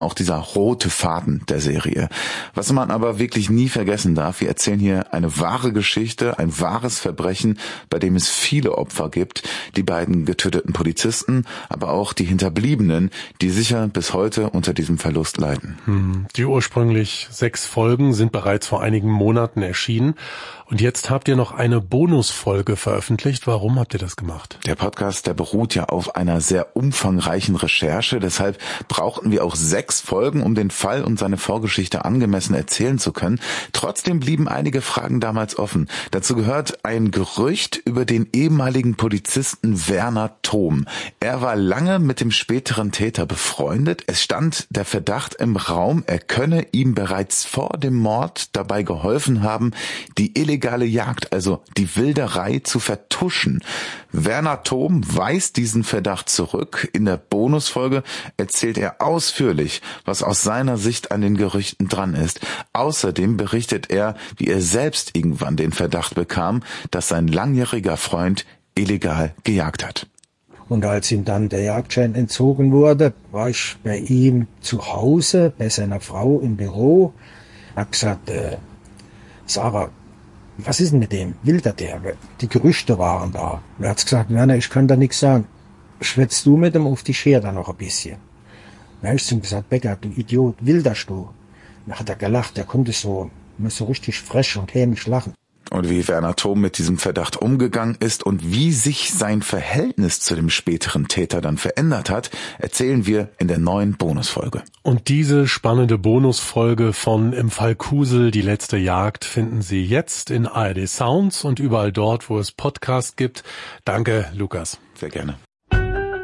auch dieser rote Faden der Serie. Was man aber wirklich nie vergessen darf, wir erzählen hier eine wahre Geschichte, ein wahres Verbrechen, bei dem es viele Opfer gibt. Die beiden getöteten Polizisten, aber auch die Hinterbliebenen, die sicher bis heute unter diesem Verlust leiden. Die ursprünglich 6 Folgen sind bereits vor einigen Monaten erschienen. Und jetzt habt ihr noch eine Bonusfolge veröffentlicht. Warum habt ihr das gemacht? Der Podcast, der beruht ja auf einer sehr umfangreichen Recherche. Deshalb brauchten wir auch 6 Folgen, um den Fall und seine Vorgeschichte angemessen erzählen zu können. Trotzdem blieben einige Fragen damals offen. Dazu gehört ein Gerücht über den ehemaligen Polizisten Werner Thom. Er war lange mit dem späteren Täter befreundet. Es stand der Verdacht im Raum, er könne ihm bereits vor dem Mord dabei geholfen haben, die illegale Jagd, also die Wilderei, zu vertuschen. Werner Thom weist diesen Verdacht zurück. In der Bonusfolge erzählt er ausführlich, was aus seiner Sicht an den Gerüchten dran ist. Außerdem berichtet er, wie er selbst irgendwann den Verdacht bekam, dass sein langjähriger Freund illegal gejagt hat. Und als ihm dann der Jagdschein entzogen wurde, war ich bei ihm zu Hause, bei seiner Frau im Büro. Hab gesagt, Sarah, was ist denn mit dem? Wildert der? Die Gerüchte waren da. Und er hat gesagt, Werner, ich kann da nichts sagen. Schwätzt du mit dem auf die Schere da noch ein bisschen? Dann habe ich zu ihm gesagt, Becker, du Idiot, wilderst du? Dann hat er gelacht, er konnte so richtig frech und hämisch lachen. Und wie Werner Thom mit diesem Verdacht umgegangen ist und wie sich sein Verhältnis zu dem späteren Täter dann verändert hat, erzählen wir in der neuen Bonusfolge. Und diese spannende Bonusfolge von Im Fall Kusel, die letzte Jagd, finden Sie jetzt in ARD Sounds und überall dort, wo es Podcasts gibt. Danke, Lukas. Sehr gerne.